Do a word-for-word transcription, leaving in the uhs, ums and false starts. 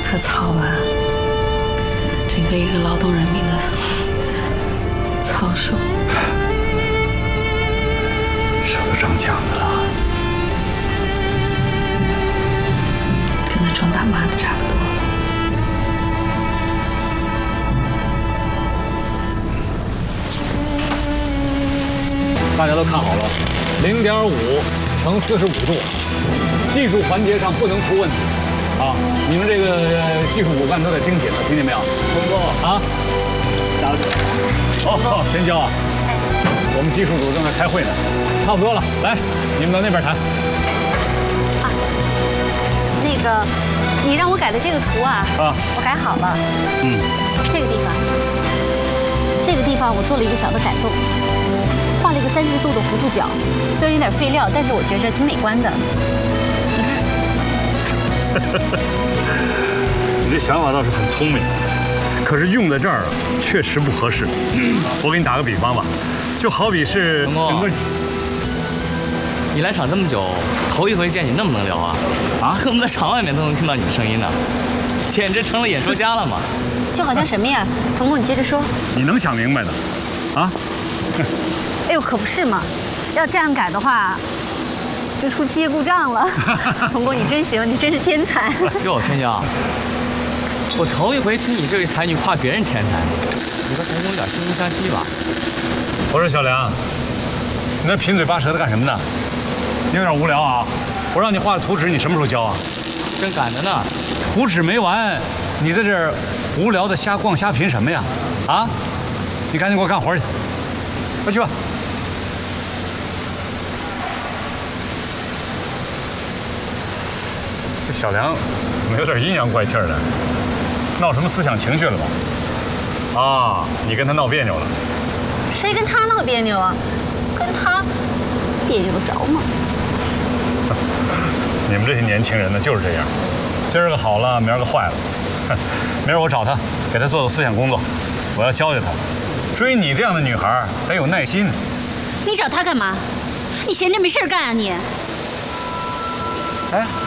特操吧？整个一个劳动人民的操守。 手都长茧子了， 跟那装大妈的差不多。 大家都看好了，零点五乘四十五度，技术环节上不能出问题啊！你们这个技术骨干都得盯紧了，听见没有？通过啊！加油！哦，天骄啊，我们技术组正在开会呢，差不多了，来，你们到那边谈。 啊，那个，你让我改的这个图啊，啊，我改好了。嗯，这个地方，这个地方我做了一个小的改动。画了一个三十度的弧度角，虽然有点废料，但是我觉着挺美观的。你看， 你这想法倒是很聪明，可是用在这儿啊，确实不合适。我给你打个比方吧，就好比是整个…… 你来场这么久，头一回见你那么能聊啊！啊，恨不得场外面都能听到你的声音呢，简直成了演说家了嘛！ 就好像什么呀？童工，你接着说。 你能想明白的，啊？ 哎呦，可不是嘛！要这样改的话，这出机械故障了。童工，你真行，你真是天才。 哟，天骄，我头一回听你这位才女夸别人天才，你和童工有点惺惺相惜吧？ 我说小梁，你那贫嘴巴舌的干什么呢？你有点无聊啊！我让你画的图纸，你什么时候交啊？ 正赶着呢。 图纸没完，你在这儿无聊的瞎逛瞎贫什么呀？啊！你赶紧给我干活去，快去吧。这小梁怎么有点阴阳怪气的？闹什么思想情绪了吧？啊，你跟他闹别扭了？ 谁跟他闹别扭啊？跟他别扭得着吗？ 你们这些年轻人呢，就是这样，今儿个好了，明儿个坏了。明儿我找他，给他做做思想工作，我要教教他。追你这样的女孩得有耐心。 你找他干嘛？你闲着没事干啊你？ 哎。